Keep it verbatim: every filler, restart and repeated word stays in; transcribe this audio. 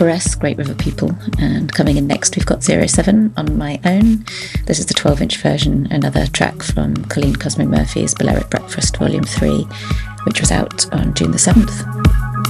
Operess, Great River People. And coming in next, we've got Zero Seven on My Own. This is the twelve-inch version, another track from Colleen Cosmo Murphy's Balearic Breakfast Volume three, which was out on June the seventh.